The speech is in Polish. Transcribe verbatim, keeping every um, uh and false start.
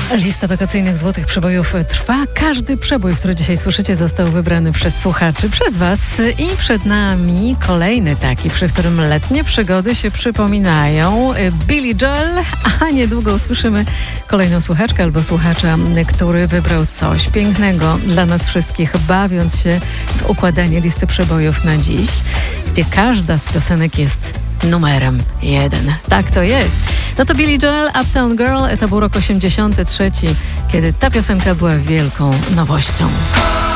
Lista wakacyjnych złotych przebojów trwa. Każdy przebój, który dzisiaj słyszycie, został wybrany przez słuchaczy, przez was. I przed nami kolejny taki, przy którym letnie przygody się przypominają. Billy Joel, a niedługo usłyszymy kolejną słuchaczkę albo słuchacza, który wybrał coś pięknego dla nas wszystkich, bawiąc się w układanie listy przebojów na dziś, gdzie każda z piosenek jest numerem jeden. Tak to jest. No to Billy Joel, Uptown Girl, to był rok osiemdziesiąty trzeci, kiedy ta piosenka była wielką nowością.